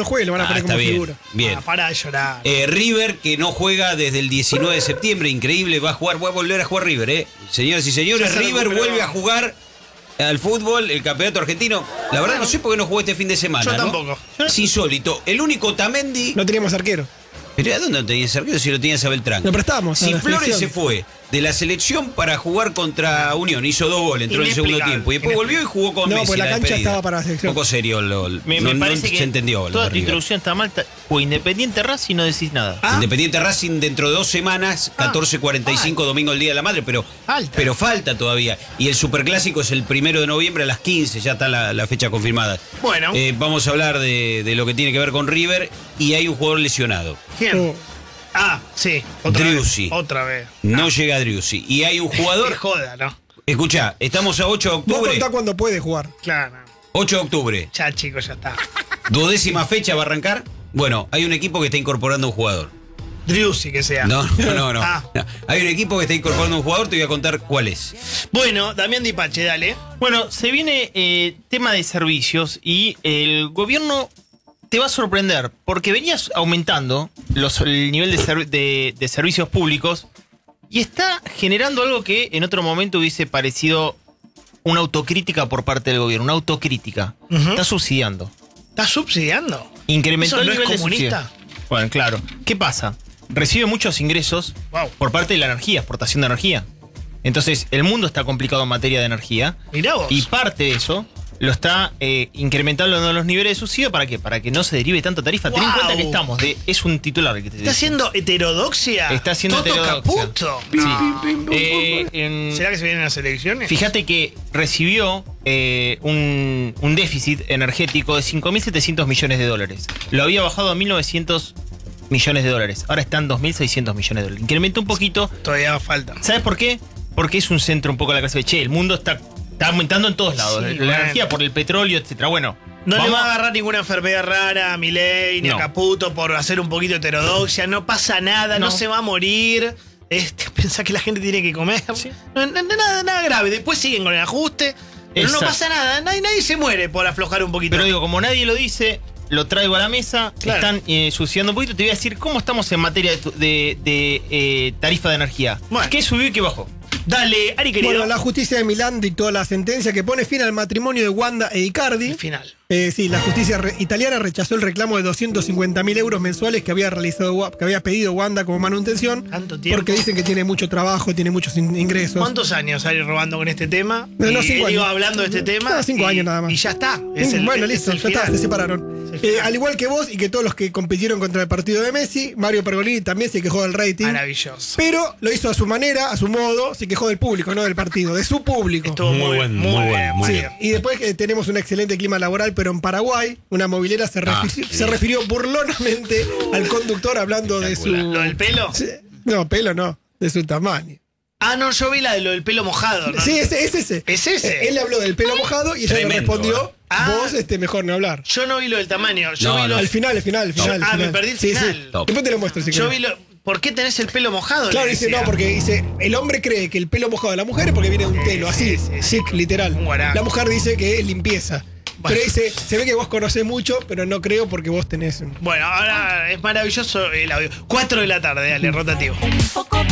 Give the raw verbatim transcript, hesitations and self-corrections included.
no juegue, lo van a Ah, poner está como bien, figura. bien. Ah, para de llorar. Eh, River, que no juega desde el diecinueve de septiembre, increíble, va a jugar, va a volver a jugar River, ¿eh? Señoras y señores, Ya se River recuperó. vuelve a jugar al fútbol, el campeonato argentino. La verdad no sé por qué no jugó este fin de semana, Yo ¿no? tampoco. Es insólito. El único Otamendi... No teníamos arquero. ¿Pero a dónde no tenías arquero si lo tenías a Beltrán? Lo prestamos a Si la Flores selección. se fue de la selección para jugar contra Unión, hizo dos goles, entró en el segundo Inexplicable, tiempo y después volvió y jugó con No, Messi. pues la cancha despedida. estaba para la selección. Poco serio, lo, Me, no, me no parece que se entendió. lo toda de tu River. introducción está mal. ta- O Independiente Racing no decís nada. Ah. Independiente Racing dentro de dos semanas, catorce cuarenta y cinco, domingo el Día de la Madre, pero Falta. pero falta todavía. Y el Superclásico es el primero de noviembre a las quince, ya está la, la fecha confirmada. Bueno. Eh, vamos a hablar de, de lo que tiene que ver con River y hay un jugador lesionado. ¿Quién? Oh, Ah, sí. Otra Driussi. vez. Otra vez. No llega Driussi. Y hay un Qué jugador... joda, ¿no? Escuchá, estamos a ocho de Vos octubre. contá cuando puede jugar. Claro. ocho de octubre. Ya, chicos, ya está. Duodécima fecha va a arrancar. Bueno, hay un equipo que está incorporando un jugador. Driussi, que sea. No, no, no, no. Ah. No. Hay un equipo que está incorporando un jugador, te voy a contar cuál es. Bueno, Damián Dipache, dale. Bueno, se viene eh, tema de servicios y el gobierno te va a sorprender porque venías aumentando los, el nivel de, servi- de- de servicios públicos y está generando algo que en otro momento hubiese parecido una autocrítica por parte del gobierno, una autocrítica. Ujú. Está subsidiando. ¿Estás subsidiando? Incrementó ¿Eso el no es nivel de comunista? subsidio. Bueno, claro. ¿Qué pasa? Recibe muchos ingresos Wow. por parte de la energía, exportación de energía. Entonces, el mundo está complicado en materia de energía. Mirá vos. Y parte de eso lo está eh, incrementando los niveles de subsidio. ¿Para qué? Para que no se derive tanta tarifa. Ten en Wow. cuenta que estamos de... Es un titular el que te ¿Está haciendo heterodoxia? Está haciendo Toto heterodoxia. Caputo. Sí. No. Eh, en- ¿Será que se vienen las elecciones? Fíjate que recibió eh, un, un déficit energético de cinco mil setecientos millones de dólares. Lo había bajado a mil novecientos millones de dólares. Ahora están dos mil seiscientos millones de dólares. Incrementó un poquito. Todavía falta. ¿Sabes por qué? Porque es un centro un poco de la clase de che, el mundo está, está aumentando en todos lados. Sí, la bueno. energía por el petróleo, etcétera. Bueno, No vamos- le va a agarrar ninguna enfermedad rara a Milei ni No. a Caputo por hacer un poquito de heterodoxia. No pasa nada, no, No. se va a morir. Este, pensá que la gente tiene que comer. Sí. No, no, no, nada, nada grave. Después siguen con el ajuste. Pero Exacto. no pasa nada. Nadie, nadie se muere por aflojar un poquito. Pero digo, como nadie lo dice, lo traigo a la mesa. Claro. Están eh, suciando un poquito. Te voy a decir cómo estamos en materia de, tu- de- de, eh, tarifa de energía. Bueno. ¿Qué subió y qué bajó? Dale, Ari querido. Bueno, la justicia de Milán dictó la sentencia que pone fin al matrimonio de Wanda e Icardi. El final. Eh, sí, la justicia re- italiana rechazó el reclamo de doscientos cincuenta mil euros mensuales que había realizado Wa- que había pedido Wanda como manutención. Tanto tiempo. Porque dicen que tiene mucho trabajo, tiene muchos in- ingresos. ¿Cuántos años Ari robando con este tema? No, no, Y cinco él iba años. hablando de este tema. No, cinco y- años nada más. Y ya está. Es Sí, el- bueno, es listo, el ya está, final. se separaron. Es el Eh, final. al igual que vos y que todos los que compitieron contra el partido de Messi, Mario Pergolini también se quejó del rating. Maravilloso. Pero lo hizo a su manera, a su modo, se quejó del público, no del partido, de su público. Estuvo muy, Muy bien, buen, muy muy buen, bien, muy muy Sí, bien. y después eh, tenemos un excelente clima laboral, pero en Paraguay, una movilera se, Ah, refi- sí. se refirió burlonamente al conductor hablando de su... ¿Lo del pelo? Sí, no, pelo no, de su tamaño. Ah, no, yo vi la de lo del pelo mojado. ¿no? Sí, ese, es ese. ¿Es ese? Eh, Él habló del pelo mojado y ella le Tremendo, respondió, eh. Ah. vos este, mejor no hablar. Yo no vi lo del tamaño. Yo No, vi no. lo Al final, al final, al final. al Ah, me final. perdí el Sí, sí. final. Top. Después te lo muestro si Yo querés. vi lo. ¿Por qué tenés el pelo mojado? Claro, Le dice, decía. no, porque dice, el hombre cree que el pelo mojado de la mujer es porque viene de un telo, así, sí, sí, literal. Un guaraco. La mujer dice que es limpieza. Bueno. Pero dice, se ve que vos conocés mucho, pero no creo porque vos tenés un... Bueno, ahora es maravilloso el audio. cuatro de la tarde, dale, rotativo. Un poco